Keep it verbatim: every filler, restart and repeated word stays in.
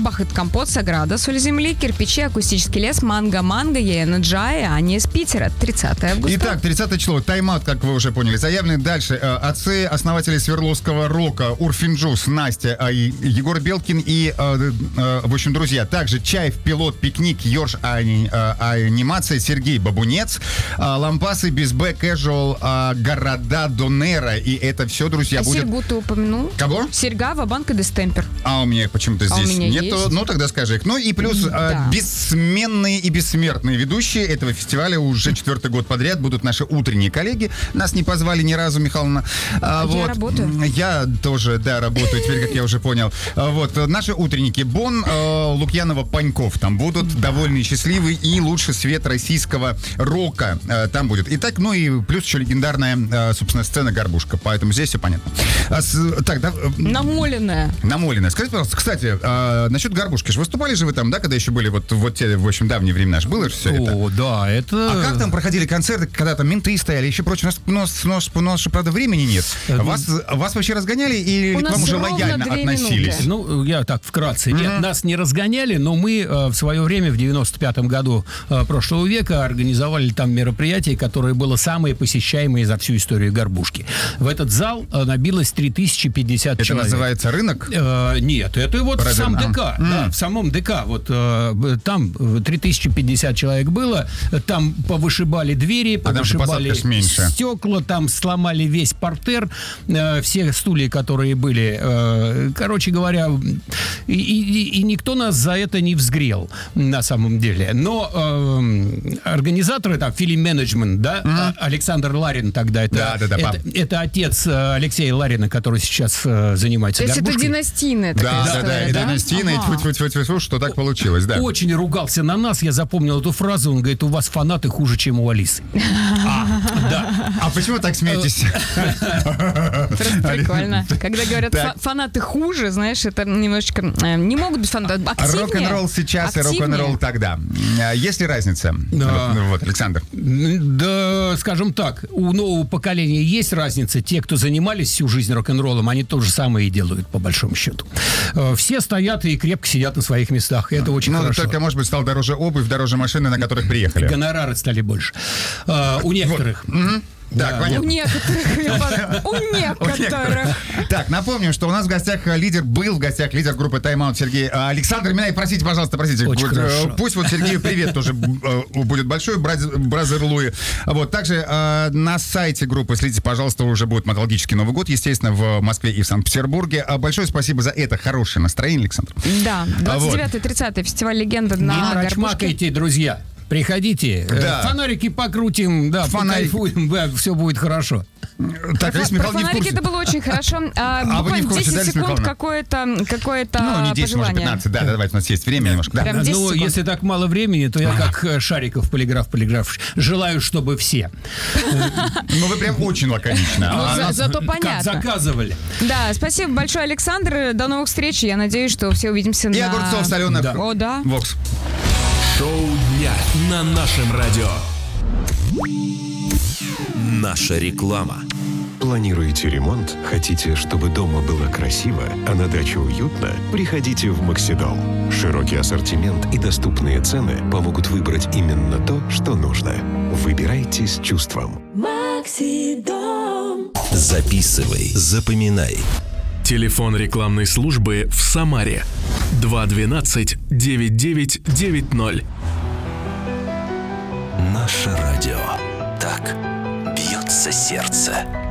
Бахыт Компот, Саграда, Соль земли, Кирпичи, Акустический лес, Манго Манго, Ена Джай, Аня из Питера. тридцатое августа. Итак, тридцатое число. Тайм-аут, как вы уже поняли, заявлены. Дальше. Отцы основатели Свердловского рока Урфинджус, Настя, Егор Белкин и, в общем, друзья. Также Чаев, Пилот, Пикник, Ёрш, Анимация, Сергей Бабунец, Лампасы, Бизбэ, Кэжуал, Города Донера. И это все, друзья, а будет... Серьгу ты упомянул? Кого? Серьга, Ва-банк и Дестемпер. А у меня их почему-то здесь а у меня нету. Есть. Ну, тогда скажи их. Ну и плюс да. бессменные и бессмертные ведущие этого фестиваля уже четвертый год подряд будут наши утренние коллеги. Нас не позвали ни разу, Михайловна. А, я вот. работаю. Я тоже, да, работаю, теперь, как я уже понял. А, вот, наши утренники. Бон, э, Лукьянова, Паньков там будут. Да. Довольные, счастливые и лучший свет российского рока э, там будет. Итак, ну и плюс еще легендарная, э, собственно, сцена «Горбушка». Поэтому здесь все понятно. А, с, так, да, э, Намоленная. Намоленная. Скажите, пожалуйста, кстати, э, насчет «Горбушки». Ж выступали же вы там, да, когда еще были вот, вот те, в общем, давние времена? Ж было же все О, это? О, да, это... А как там проходили концерты, когда там менты стояли, еще прочее? У нас, у нас, у нас же, правда, времени нет. Вас, вас вообще разгоняли или к вам уже лояльно относились? Минуты. Ну, я так вкратце. Mm-hmm. Нет, нас не разгоняли, но мы э, в свое время, в девяносто пятом году э, прошлого века, организовали там мероприятие, которое было самое посещаемое за всю историю «Горбушки». В этот зал э, набилось три тысячи пятьдесят это человек. Это называется рынок? Э, нет, это вот Правильно. в сам ДК. Mm. Да, в самом ДК. Вот э, там три тысячи пятьдесят человек было, там повышибали двери, а повышибали стекла, там сломали весь портер, э, все стулья, которые были. Э, короче говоря, и, и, и никто нас за это не взгрел, на самом деле. Но э, организаторы, там, фильм-менеджмент, да, mm-hmm. Александр Ларин тогда, это, да, да, да, это, это отец Алексея Ларина, который сейчас э, занимается То есть «Горбушкой». это династийная такая да, история, да, да, да? династийная, ага. тьфу-тьфу-тьфу-тьфу, что так получилось, да. Очень ругался на нас, я запомнил эту фразу, он говорит, у вас фанаты хуже, чем у Алисы. А, да. А почему так смеетесь? Просто прикольно. Когда говорят фанаты хуже, знаешь, это немножечко... Не могут быть фанаты активнее. Рок-н-ролл сейчас и рок-н-ролл тогда. Есть ли разница? Вот, Александр. Да, скажем так, у нового поколения есть разница. Те, кто занимались всю жизнь рок-н-роллом, они то же самое и делают, по большому счету. Все стоят и крепко сидят на своих местах. Это очень ну, хорошо. Только, может быть, стал дороже обувь, дороже машины, на которых приехали. Гонорары стали больше. А, у некоторых. Вот. Угу. Так, да. У некоторых. У некоторых. Так, напомним, что у нас в гостях лидер, был в гостях лидер группы Тайм-аут Сергей Александр Минаев. Простите, пожалуйста, простите. Очень хорошо. Пусть вот Сергею привет тоже будет большой, бразер Луи. Вот, также на сайте группы, следите, пожалуйста, уже будет мотологический Новый год, естественно, в Москве и в Санкт-Петербурге. Большое спасибо за это хорошее настроение, Александр. Да, двадцать девятое тридцатое фестиваль «Легенда» на Горбушке. Не прочмакайте, друзья. Приходите, да. фонарики покрутим, да, Фонарик. покайфуем, да, все будет хорошо. Так, про, про фонарики это было очень хорошо. А, а буквально десять секунд какое-то, какое-то ну, не десять, пожелание. Может, пятнадцать, да, давайте, у нас есть время немножко. Да. Ну, секунд. Если так мало времени, то я как Шариков, полиграф, полиграф, желаю, чтобы все. Ну, вы прям очень лаконично. Зато понятно. Как заказывали. Да, спасибо большое, Александр. До новых встреч. Я надеюсь, что все увидимся на... И огурцов соленых. О, да. Вокс. Шоу дня на нашем радио. Наша реклама. Планируете ремонт? Хотите, чтобы дома было красиво, а на даче уютно? Приходите в Максидом. Широкий ассортимент и доступные цены помогут выбрать именно то, что нужно. Выбирайте с чувством. Максидом. Записывай, запоминай. Телефон рекламной службы в Самаре. два двенадцать девять девять девять ноль. Наше радио. Так бьется сердце.